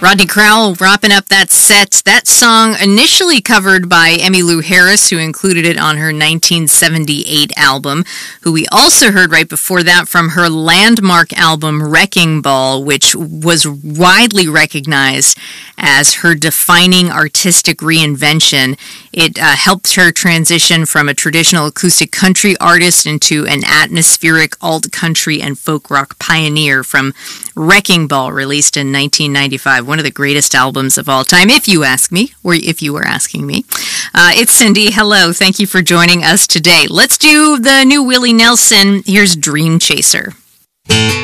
Rodney Crowell wrapping up that set. That song initially covered by Emmylou Harris, who included it on her 1978 album, who we also heard right before that from her landmark album Wrecking Ball, which was widely recognized as her defining artistic reinvention. It helped her transition from a traditional acoustic country artist into an atmospheric alt country and folk rock pioneer from Wrecking Ball, released in 1995. One of the greatest albums of all time, if you ask me, or if you were asking me. It's Cindy. Hello. Thank you for joining us today. Let's do the new Willie Nelson. Here's Dream Chaser.